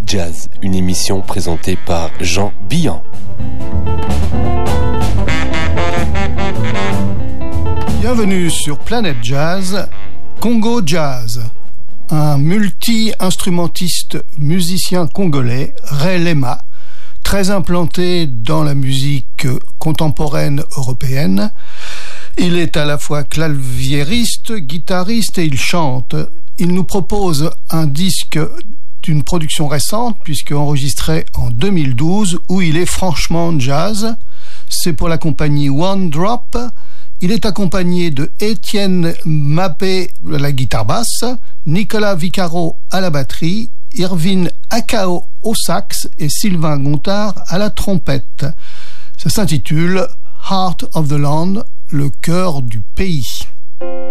Jazz, une émission présentée par Jean Billan. Bienvenue sur Planète Jazz, Congo Jazz. Un multi-instrumentiste musicien congolais, Ray Lema, très implanté dans la musique contemporaine européenne. Il est à la fois claviériste, guitariste et il chante. Il nous propose un disque d'une production récente, puisque enregistré en 2012, où il est franchement jazz. C'est pour la compagnie One Drop. Il est accompagné de Étienne Mappé à la guitare basse, Nicolas Vicaro à la batterie, Irvine Akao au sax et Sylvain Gontard à la trompette. Ça s'intitule Heart of the Land, le cœur du pays.